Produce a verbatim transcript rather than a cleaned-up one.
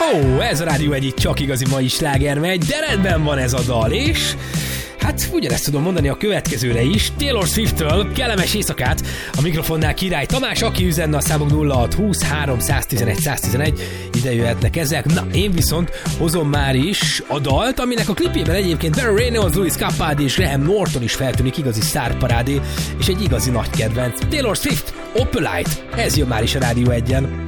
Ó, ez a Rádió egy itt csak igazi mai sláger megy, de rendben van ez a dal, és hát ugyanezt tudom mondani a következőre is. Taylor Swift-től kellemes éjszakát, a mikrofonnál Király Tamás, aki üzenne a számok nulla hat húsz három tizenegy száztizenegy, ide jöhetnek ezek. Na, én viszont hozom már is a dalt, aminek a klipjében egyébként Barry Reynolds, Louis Capaldi és Graham Norton is feltűnik, igazi sztárparádé, és egy igazi nagy kedvenc. Taylor Swift, Opalite, ez jön már is a Rádió egyen.